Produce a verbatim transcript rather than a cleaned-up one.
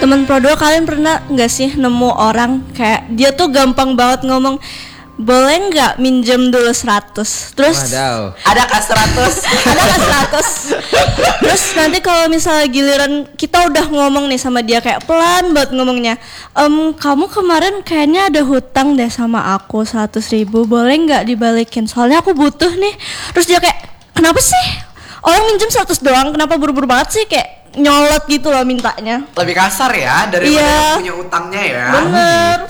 Temen Prodo, kalian pernah nggak sih nemu orang kayak dia tuh gampang banget ngomong, boleh nggak minjem dulu seratus, terus Wadaw. Ada kah seratus? ada nggak seratus, terus nanti kalau misalnya giliran kita udah ngomong nih sama dia kayak pelan banget ngomongnya, em kamu kemarin kayaknya ada hutang deh sama aku seratus ribu, boleh nggak dibalikin, soalnya aku butuh nih. Terus dia kayak, kenapa sih orang minjem seratus doang, kenapa buru-buru banget sih, kayak nyolot gitu loh mintanya. Lebih kasar ya daripada Iya. yang punya utangnya ya. Bener.